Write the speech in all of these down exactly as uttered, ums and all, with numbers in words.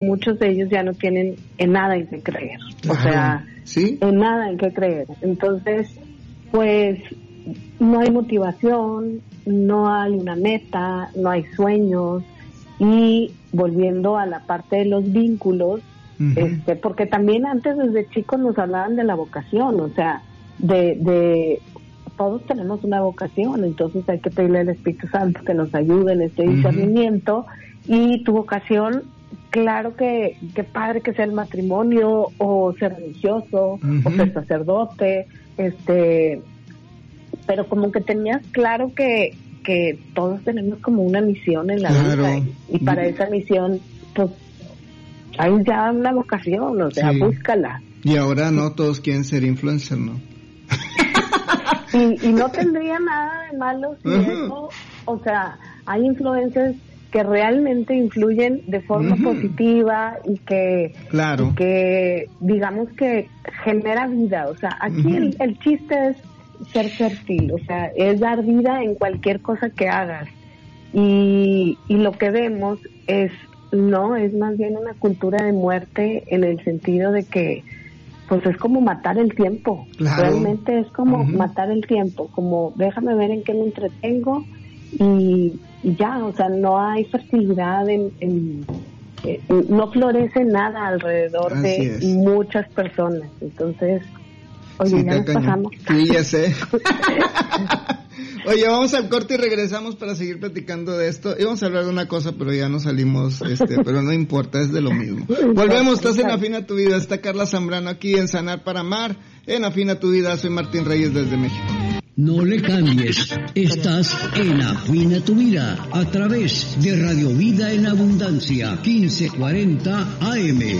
muchos de ellos ya no tienen en nada en qué creer, o Ajá. sea, ¿Sí? en nada en qué creer. Entonces, pues, no hay motivación, no hay una meta, no hay sueños, y volviendo a la parte de los vínculos, uh-huh. este, porque también antes desde chicos nos hablaban de la vocación, o sea, de, de todos tenemos una vocación, entonces hay que pedirle al Espíritu Santo que nos ayude en este discernimiento, uh-huh. y tu vocación, claro que, que padre que sea el matrimonio, o ser religioso, uh-huh. o ser sacerdote, este, pero como que tenías claro que que todos tenemos como una misión en la claro. vida, y, y para esa misión, pues, hay ya una vocación, o sea, sí. búscala. Y ahora no todos quieren ser influencer, ¿no? y, y no tendría nada de malo si uh-huh. eso, o sea, hay influencers que realmente influyen de forma uh-huh. positiva y que, claro. y que, digamos que genera vida, o sea, aquí uh-huh. el, el chiste es ser fértil, o sea, es dar vida en cualquier cosa que hagas, y, y lo que vemos es, no, es más bien una cultura de muerte, en el sentido de que, pues es como matar el tiempo, claro. realmente es como uh-huh. matar el tiempo, como déjame ver en qué me entretengo, y, y ya, o sea, no hay fertilidad en, en, en no florece nada alrededor Así de es. muchas personas, entonces oye, sí, ya nos cañón. pasamos. Sí, ya sé. Oye, vamos al corte y regresamos para seguir platicando de esto. Íbamos a hablar de una cosa, pero ya no salimos, este, pero no importa, es de lo mismo. Volvemos, estás en Afina tu Vida. Está Carla Zambrano aquí en Sanar para Amar, en Afina tu Vida. Soy Martín Reyes desde México. No le cambies, estás en Afina tu Vida, a través de Radio Vida en Abundancia, quince cuarenta A M.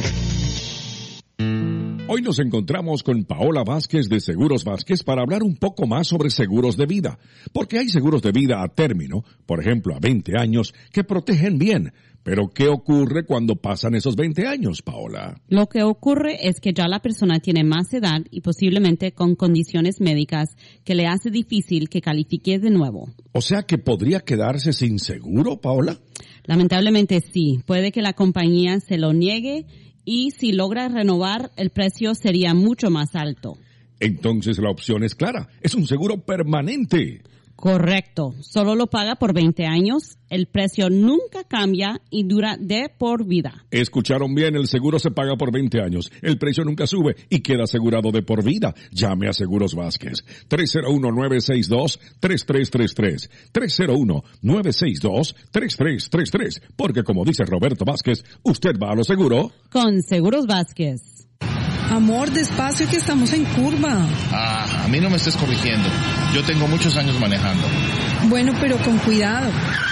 Hoy nos encontramos con Paola Vázquez de Seguros Vázquez para hablar un poco más sobre seguros de vida, porque hay seguros de vida a término, por ejemplo a veinte años, que protegen bien. Pero ¿qué ocurre cuando pasan esos veinte años, Paola? Lo que ocurre es que ya la persona tiene más edad y posiblemente con condiciones médicas que le hace difícil que califique de nuevo. O sea que podría quedarse sin seguro, Paola. Lamentablemente sí, puede que la compañía se lo niegue, y si logra renovar, el precio sería mucho más alto. Entonces la opción es clara, es un seguro permanente. Correcto, solo lo paga por veinte años, el precio nunca cambia y dura de por vida. Escucharon bien, el seguro se paga por veinte años, el precio nunca sube y queda asegurado de por vida. Llame a Seguros Vázquez, tres cero uno, nueve seis dos, tres tres tres tres, tres cero uno, nueve seis dos, tres tres tres tres, porque como dice Roberto Vázquez, usted va a lo seguro con Seguros Vázquez. Amor, despacio que estamos en curva. Ah, a mí no me estés corrigiendo. Yo tengo muchos años manejando. Bueno, pero con cuidado.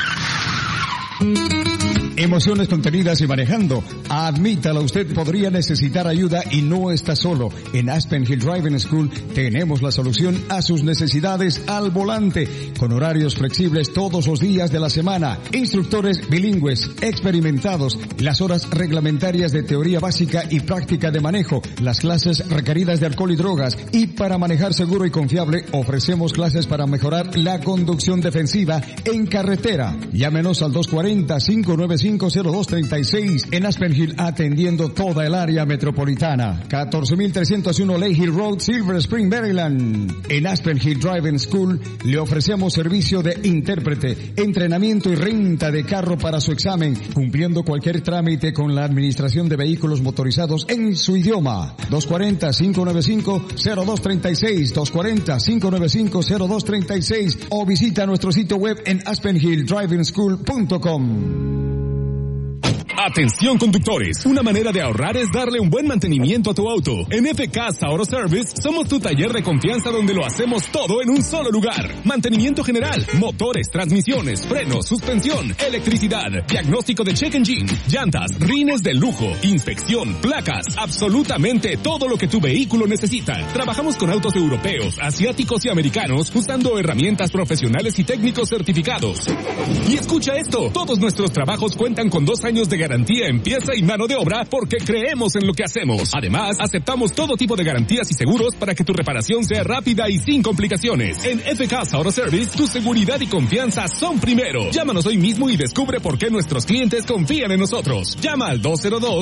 Emociones contenidas y manejando. Admítalo, usted podría necesitar ayuda y no está solo. En Aspen Hill Driving School tenemos la solución a sus necesidades al volante, con horarios flexibles todos los días de la semana, instructores bilingües, experimentados, las horas reglamentarias de teoría básica y práctica de manejo, las clases requeridas de alcohol y drogas, y para manejar seguro y confiable ofrecemos clases para mejorar la conducción defensiva en carretera. Llámenos al dos cuarenta, cinco nueve cinco, cero dos treinta y seis en Aspen Hill, atendiendo toda el área metropolitana. catorce mil trescientos uno Lake Hill Road, Silver Spring, Maryland. En Aspen Hill Driving School le ofrecemos servicio de intérprete, entrenamiento y renta de carro para su examen, cumpliendo cualquier trámite con la administración de vehículos motorizados en su idioma. dos cuarenta, cinco nueve cinco, cero dos treinta y seis, dos cuarenta, cinco nueve cinco, cero dos treinta y seis, o visita nuestro sitio web en aspen hill driving school punto com. Atención conductores, una manera de ahorrar es darle un buen mantenimiento a tu auto. En F K Auto Service somos tu taller de confianza donde lo hacemos todo en un solo lugar. Mantenimiento general, motores, transmisiones, frenos, suspensión, electricidad, diagnóstico de check engine, llantas, rines de lujo, inspección, placas, absolutamente todo lo que tu vehículo necesita. Trabajamos con autos europeos, asiáticos y americanos usando herramientas profesionales y técnicos certificados. Y escucha esto, todos nuestros trabajos cuentan con dos años de garantía en pieza y mano de obra porque creemos en lo que hacemos. Además, aceptamos todo tipo de garantías y seguros para que tu reparación sea rápida y sin complicaciones. En F K Auto Service, tu seguridad y confianza son primero. Llámanos hoy mismo y descubre por qué nuestros clientes confían en nosotros. Llama al dos cero dos,